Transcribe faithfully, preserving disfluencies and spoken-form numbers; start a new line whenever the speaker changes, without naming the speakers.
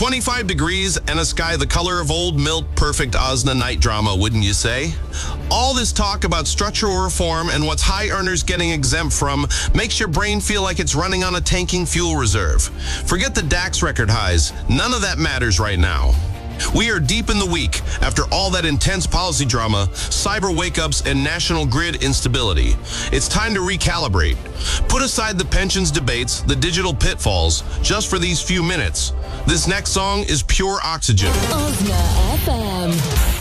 twenty-five degrees and a sky the color of old milk, perfect O S N A night drama, wouldn't you say? All this talk about structural reform and what's high earners getting exempt from makes your brain feel like it's running on a tanking fuel reserve. Forget the DAX record highs. None of that matters right now. We are deep in the week after all that intense policy drama, cyber wake-ups, and national grid instability. It's time to recalibrate. Put aside the pensions debates, the digital pitfalls, just for these few minutes. This next song is pure oxygen.
O S N A F M.